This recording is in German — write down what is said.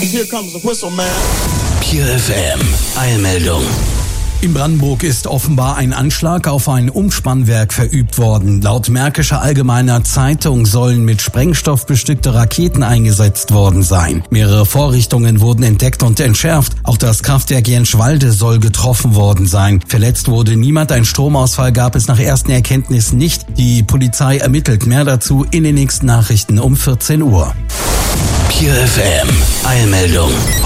Here comes the whistle, man. Pure FM, Eilmeldung. In Brandenburg ist offenbar ein Anschlag auf ein Umspannwerk verübt worden. Laut Märkischer Allgemeiner Zeitung sollen mit Sprengstoff bestückte Raketen eingesetzt worden sein. Mehrere Vorrichtungen wurden entdeckt und entschärft. Auch das Kraftwerk Jenschwalde soll getroffen worden sein. Verletzt wurde niemand. Ein Stromausfall gab es nach ersten Erkenntnissen nicht. Die Polizei ermittelt. Mehr dazu in den nächsten Nachrichten um 14 Uhr. Pure FM, Eilmeldung.